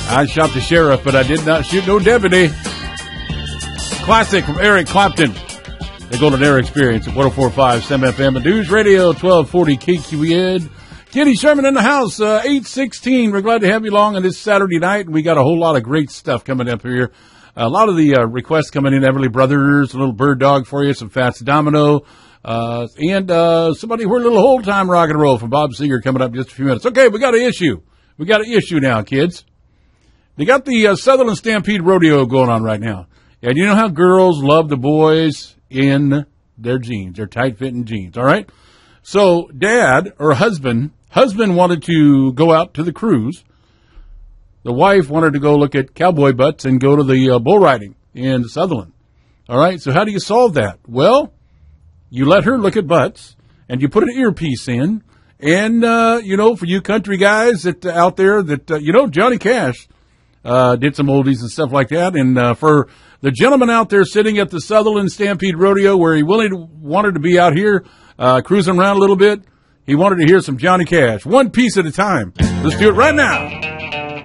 I shot the sheriff, but I did not shoot no deputy. Classic from Eric Clapton. The Golden Era Experience at 104.5 SEM FM and News Radio 1240 KQEN. Kenny Sherman in the house, 8:16. We're glad to have you along on this Saturday night. We got a whole lot of great stuff coming up here. A lot of the requests coming in, Everly Brothers, a little bird dog for you, some Fats Domino, and somebody heard a little whole time rock and roll from Bob Seger coming up in just a few minutes. Okay, we got an issue. We got an issue now, kids. They got the Sutherland Stampede Rodeo going on right now. And you know how girls love the boys in their jeans, their tight-fitting jeans, all right? So dad or husband wanted to go out to the cruise. The wife wanted to go look at cowboy butts and go to the bull riding in Sutherland. All right, so how do you solve that? Well, you let her look at butts, and you put an earpiece in. And, for you country guys that out there that, Johnny Cash did some oldies and stuff like that. And for the gentleman out there sitting at the Sutherland Stampede Rodeo where he wanted to be out here cruising around a little bit, he wanted to hear some Johnny Cash, one piece at a time. Let's do it right now.